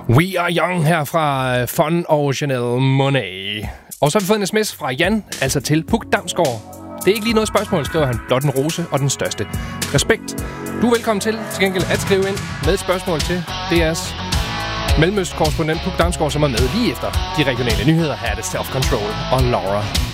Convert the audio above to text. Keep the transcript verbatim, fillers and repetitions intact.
We Are Young her fra Fun og Janelle Monáe. Og så har vi fået en sms fra Jan, altså til Puk Damsgaard. Det er ikke lige noget spørgsmål, skriver han. Blot en rose og den største respekt. Du er velkommen til, til gengæld, at skrive ind med et spørgsmål til D R's mellemøstkorrespondent Puk Damsgaard, som er med lige efter de regionale nyheder. Her er det Self Control og Laura.